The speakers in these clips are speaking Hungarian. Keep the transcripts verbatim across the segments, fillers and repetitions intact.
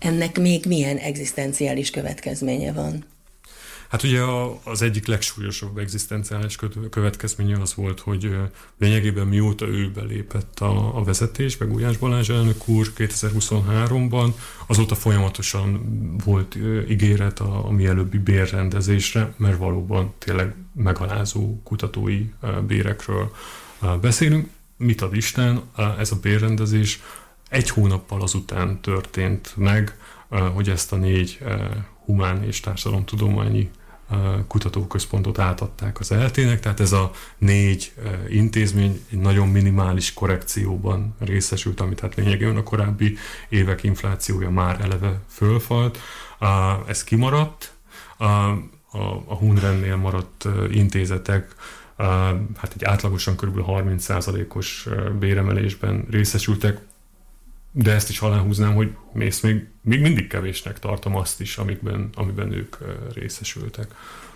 ennek még milyen egzisztenciális következménye van? Hát ugye az egyik legsúlyosabb egzisztenciális következménye az volt, hogy lényegében mióta ő belépett a, a vezetésbe, Gulyás Balázs elnök úr kétezer-huszonháromban, azóta folyamatosan volt ígéret a, a mielőbbi bérrendezésre, mert valóban tényleg megalázó kutatói bérekről beszélünk. Mit ad Isten, ez a bérrendezés egy hónappal azután történt meg, hogy ezt a négy humán és társadalomtudományi kutatóközpontot átadták az é el té-nek, tehát ez a négy intézmény egy nagyon minimális korrekcióban részesült, amit hát lényegében a korábbi évek inflációja már eleve fölfalt. Ez kimaradt, a Hunrennél maradt intézetek hát egy átlagosan kb. harminc százalékos béremelésben részesültek, de ezt is aláhúznám, hogy mész még, még mindig kevésnek tartom azt is, amikben, amiben ők részesültek.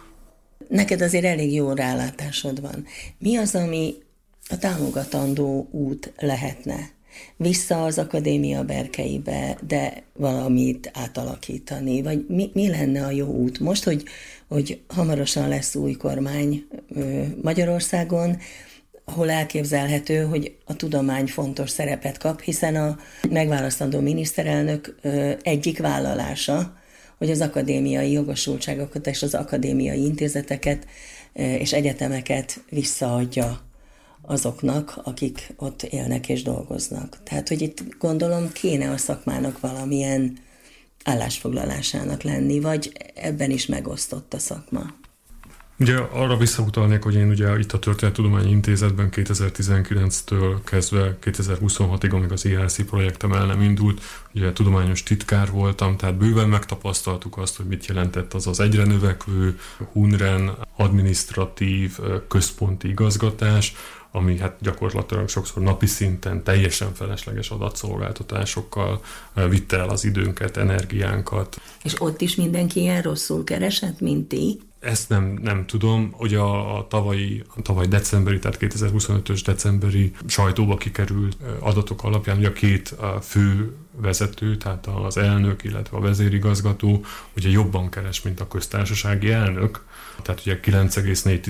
Neked azért elég jó rálátásod van. Mi az, ami a támogatandó út lehetne? Vissza az akadémia berkeibe, de valamit átalakítani? Vagy mi, mi lenne a jó út? Most, hogy, hogy hamarosan lesz új kormány Magyarországon, ahol elképzelhető, hogy a tudomány fontos szerepet kap, hiszen a megválasztandó miniszterelnök egyik vállalása, hogy az akadémiai jogosultságokat és az akadémiai intézeteket és egyetemeket visszaadja azoknak, akik ott élnek és dolgoznak. Tehát, hogy itt gondolom kéne a szakmának valamilyen állásfoglalásának lenni, vagy ebben is megosztott a szakma. Ugye arra visszautalnék, hogy én ugye itt a Történettudományi Intézetben kétezer-tizenkilenctől kezdve kétezer-huszonhatig, amíg az i er cé projektem el nem indult, ugye tudományos titkár voltam, tehát bőven megtapasztaltuk azt, hogy mit jelentett az az egyre növekvő Hunren adminisztratív központi igazgatás, ami hát gyakorlatilag sokszor napi szinten teljesen felesleges adatszolgáltatásokkal vitte el az időnket, energiánkat. És ott is mindenki ilyen rosszul keresett, mint ti? Ezt nem, nem tudom, hogy a, a tavalyi, a tavaly decemberi, tehát kétezer-huszonötös decemberi sajtóba kikerült adatok alapján, ugye a két a fő vezető, tehát az elnök, illetve a vezérigazgató ugye jobban keres, mint a köztársasági elnök, tehát ugye kilenc egész négy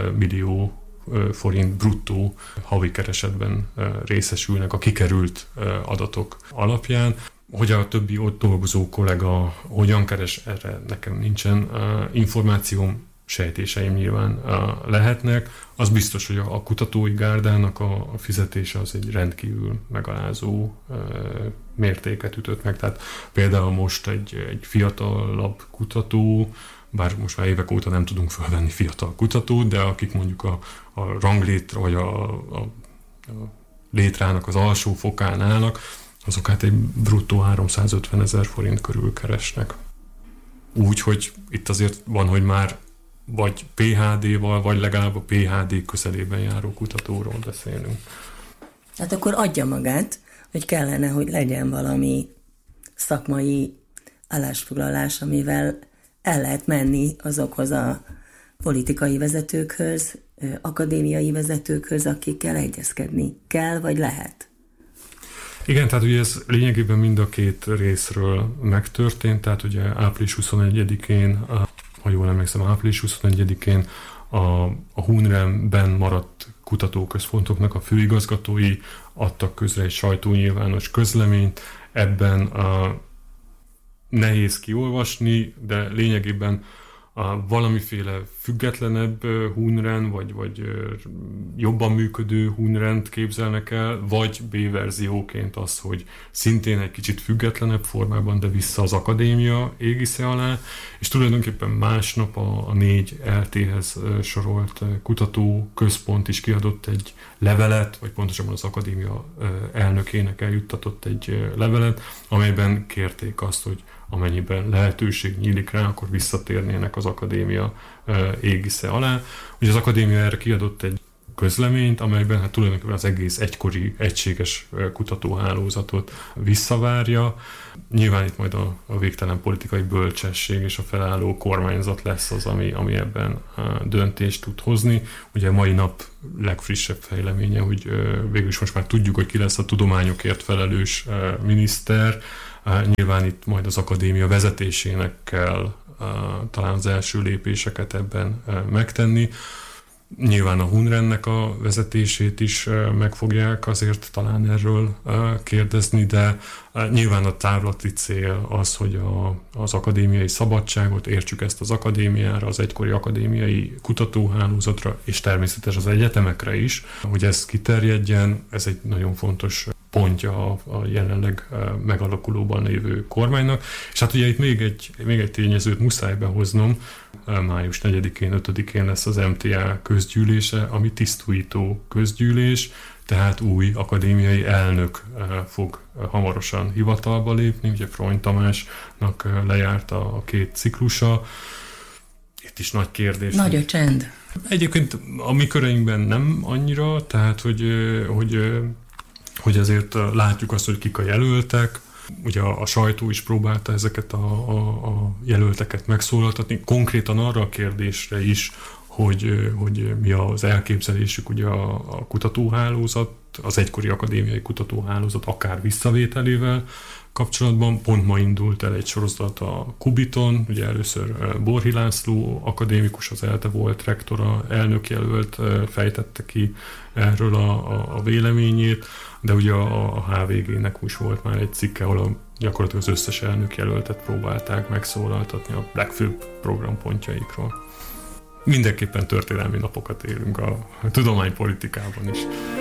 millió forint bruttó havi keresetben részesülnek a kikerült adatok alapján. Hogy a többi ott dolgozó kollega hogyan keres, erre nekem nincsen uh, információm, sejtéseim nyilván uh, lehetnek. Az biztos, hogy a, a kutatói gárdának a, a fizetése az egy rendkívül megalázó uh, mértéket ütött meg. Tehát például most egy, egy fiatalabb kutató, bár most már évek óta nem tudunk felvenni fiatal kutatót, de akik mondjuk a, a ranglétra vagy a, a, a létrának az alsó fokán állnak, azok hát egy bruttó háromszázötven ezer forint körül keresnek. Úgy, hogy itt azért van, hogy már vagy pé há dé-val, vagy legalább a pé há dé közelében járó kutatóról beszélünk. Hát akkor adja magát, hogy kellene, hogy legyen valami szakmai állásfoglalás, amivel el lehet menni azokhoz a politikai vezetőkhöz, akadémiai vezetőkhöz, akikkel egyezkedni kell, vagy lehet. Igen, tehát ugye ez lényegében mind a két részről megtörtént, tehát ugye április huszonegyedikén, ha jól emlékszem, április huszonegyedikén a, a Hunrenben maradt kutatóközpontoknak a főigazgatói adtak közre egy sajtónyilvános közleményt, ebben a, nehéz kiolvasni, de lényegében a valamiféle függetlenebb Hunren, vagy, vagy jobban működő Hunrent képzelnek el, vagy B-verzióként az, hogy szintén egy kicsit függetlenebb formában, de vissza az akadémia égisze alá, és tulajdonképpen másnap a, a négy é el té-hez sorolt kutatóközpont is kiadott egy levelet, vagy pontosabban az akadémia elnökének eljuttatott egy levelet, amelyben kérték azt, hogy amennyiben lehetőség nyílik rá, akkor visszatérnének az akadémia égisze alá. Ugye az akadémia erre kiadott egy közleményt, amelyben hát tulajdonképpen az egész egykori egységes kutatóhálózatot visszavárja. Nyilván itt majd a, a végtelen politikai bölcsesség és a felálló kormányzat lesz az, ami, ami ebben döntést tud hozni. Ugye a mai nap legfrissebb fejleménye, hogy végül is most már tudjuk, hogy ki lesz a tudományokért felelős miniszter, Nyilván itt majd az akadémia vezetésének kell talán az első lépéseket ebben megtenni. Nyilván a Hunrennek a vezetését is meg fogják azért talán erről kérdezni, de nyilván a távlati cél az, hogy a, az akadémiai szabadságot, értsük ezt az akadémiára, az egykori akadémiai kutatóhálózatra, és természetesen az egyetemekre is, hogy ez kiterjedjen, ez egy nagyon fontos pontja a, a jelenleg megalakulóban lévő kormánynak. És hát ugye itt még egy, még egy tényezőt muszáj behoznom, május negyedikén, ötödikén lesz az em té á közgyűlése, ami tisztújító közgyűlés, tehát új akadémiai elnök fog hamarosan hivatalba lépni, ugye Frony Tamásnak lejárt a két ciklusa. Itt is nagy kérdés. Nagy a csend. Egyébként a mi köreinkben nem annyira, tehát hogy, hogy, hogy azért látjuk azt, hogy kik a jelöltek. Ugye a, a sajtó is próbálta ezeket a, a, a jelölteket megszólaltatni, konkrétan arra a kérdésre is, hogy, hogy mi az elképzelésük ugye a, a kutatóhálózat, az egykori akadémiai kutatóhálózat akár visszavételével kapcsolatban. Pont ma indult el egy sorozat a Kubiton, ugye először Borhi László akadémikus, az ELTE volt rektora, elnökjelölt fejtette ki erről a, a, a véleményét, de ugye a, a há vé gének is volt már egy cikke, ahol a, gyakorlatilag az összes elnökjelöltet próbálták megszólaltatni a legfőbb programpontjaikról. Mindenképpen történelmi napokat élünk a, a tudománypolitikában is.